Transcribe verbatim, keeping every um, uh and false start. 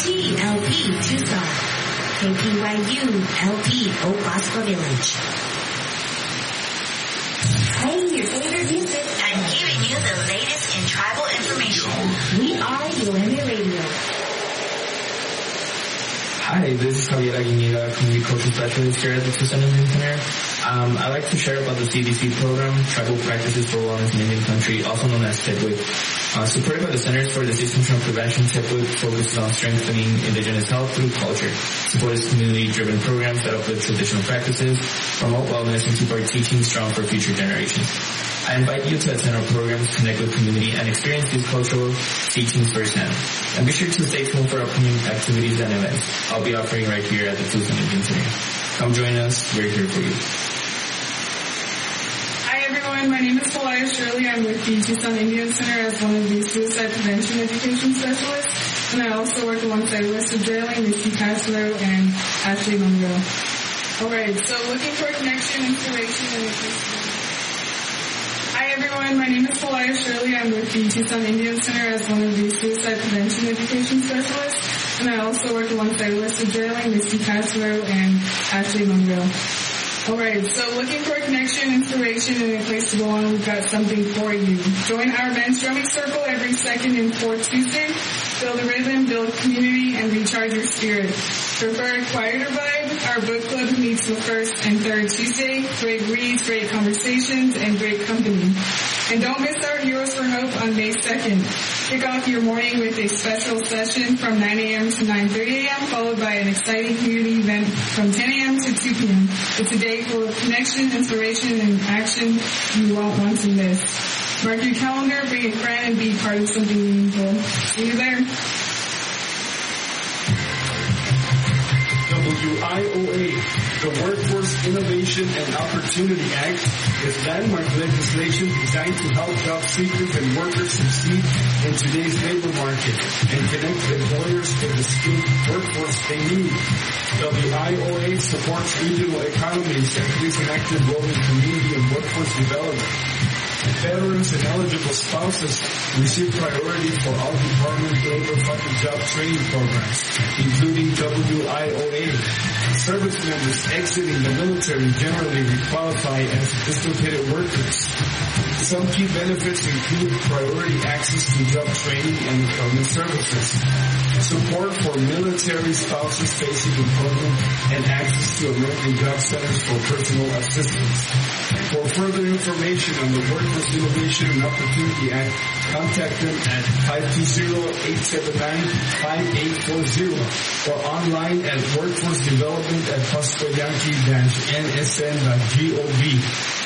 T L P Tucson, K P Y U L P Oak Bosco Village. Playing your favorite music and giving you the latest in tribal information. We are U M A Radio. Hi, this is Javier Aguineda, Community Coaching Specialist here at the Tucson Indian Center. Um, I'd like to share about the C D C program, Tribal Practices for Wellness in Indian Country, also known as TIPWIC. Uh, supported by the Centers for Disease Control and Prevention, TIPWIC focuses on strengthening indigenous health through culture, supports community-driven programs that uplift traditional practices, promote wellness, and keep our teachings strong for future generations. I invite you to attend our programs, connect with community, and experience these cultural teachings firsthand. And be sure to stay tuned for upcoming activities and events I'll be offering right here at the Tucson Indian Center. Come join us. We're here for you. Hi everyone, my name is Falaya Shirley. I'm with the Tucson Indian Center as one of the suicide prevention education specialists. And I also work alongside Alyssa Drailing, Misty Castro, and Ashley Monroe. Alright, so looking for a connection, inspiration, and education. Hi everyone, my name is Falaya Shirley. I'm with the Tucson Indian Center as one of the suicide prevention education specialists. And I also work alongside Alyssa Drailing, Misty Castro, and Ashley Monroe. Alright, so looking for a connection, inspiration, and a place to belong, we've got something for you. Join our men's drumming circle every second and fourth Tuesday. Build a rhythm, build community, and recharge your spirit. Prefer a quieter vibe? Our book club meets the first and third Tuesday. Great reads, great conversations, and great company. And don't miss our Heroes for Hope on May second. Kick off your morning with a special session from nine a.m. to nine thirty a.m. followed by an exciting community event from ten a.m. to two p.m. It's a day full of connection, inspiration, and action you won't want to miss. Mark your calendar, bring a friend, and be part of something meaningful. See you there. W I O A, the Workforce Innovation and Opportunity Act, is landmark legislation designed to help job seekers and workers succeed in today's labor market and connect employers with the skilled workforce they need. W I O A supports regional economies and plays an active role in community and workforce development. Veterans and eligible spouses receive priority for all Department of Labor-funded job training programs, including W I O A. Service members exiting the military generally qualify as dislocated workers. Some key benefits include priority access to job training and employment services, support for military spouses facing employment, and access to American Job Centers for personal assistance. For further information on the Workforce Innovation and Opportunity Act, contact them at five two zero, eight seven nine, five eight four zero or online at workforce development at fosco yankee dash n s n dot gov.